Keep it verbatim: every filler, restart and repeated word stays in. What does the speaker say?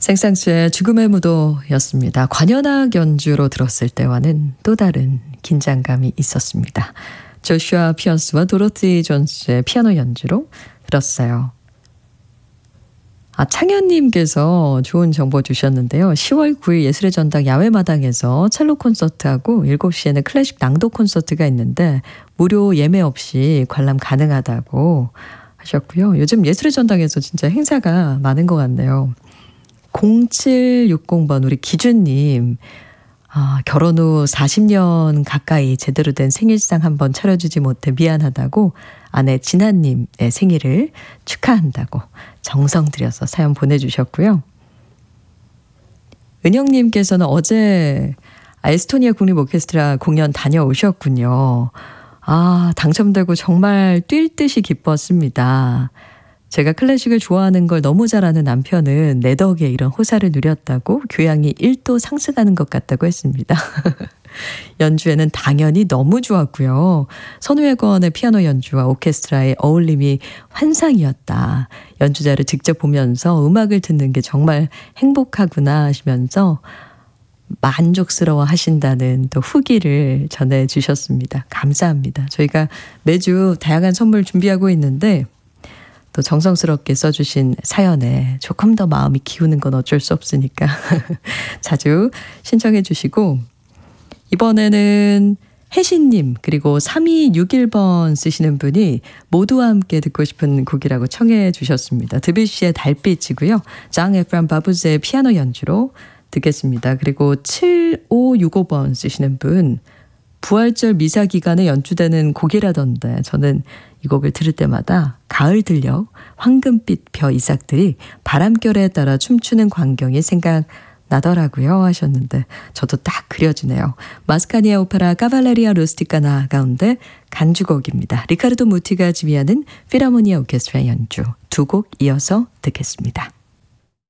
생상수의 죽음의 무도였습니다. 관현악 연주로 들었을 때와는 또 다른 긴장감이 있었습니다. 조슈아 피어스와 도로티 존스의 피아노 연주로 들었어요. 아, 창현님께서 좋은 정보 주셨는데요. 시월 구일 예술의 전당 야외마당에서 첼로 콘서트하고 일곱 시에는 클래식 낭독 콘서트가 있는데 무료 예매 없이 관람 가능하다고 하셨고요. 요즘 예술의 전당에서 진짜 행사가 많은 것 같네요. 공칠육공 번 우리 기준님, 아, 결혼 후 사십 년 가까이 제대로 된 생일상 한번 차려주지 못해 미안하다고 아내 진아님의 생일을 축하한다고 정성 들여서 사연 보내주셨고요. 은영님께서는 어제 에스토니아 국립 오케스트라 공연 다녀오셨군요. 아, 당첨되고 정말 뛸 듯이 기뻤습니다. 제가 클래식을 좋아하는 걸 너무 잘 아는 남편은 내 덕에 이런 호사를 누렸다고 교양이 일 도 상승하는 것 같다고 했습니다. 연주에는 당연히 너무 좋았고요. 선우회관의 피아노 연주와 오케스트라의 어울림이 환상이었다. 연주자를 직접 보면서 음악을 듣는 게 정말 행복하구나 하시면서 만족스러워 하신다는 또 후기를 전해주셨습니다. 감사합니다. 저희가 매주 다양한 선물 준비하고 있는데 또 정성스럽게 써주신 사연에 조금 더 마음이 기우는 건 어쩔 수 없으니까 자주 신청해 주시고, 이번에는 혜신님 그리고 삼이육일 번 쓰시는 분이 모두와 함께 듣고 싶은 곡이라고 청해 주셨습니다. 드뷔시의 달빛이고요. 장 에프람 바부즈의 피아노 연주로 듣겠습니다. 그리고 칠오육오 번 쓰시는 분, 부활절 미사 기간에 연주되는 곡이라던데 저는 이 곡을 들을 때마다 가을 들녘 황금빛 벼 이삭들이 바람결에 따라 춤추는 광경이 생각나더라고요 하셨는데 저도 딱 그려지네요. 마스카니아 오페라 카발레리아 루스티카나 가운데 간주곡입니다. 리카르도 무티가 지휘하는 필하모니아 오케스트라 연주 두 곡 이어서 듣겠습니다.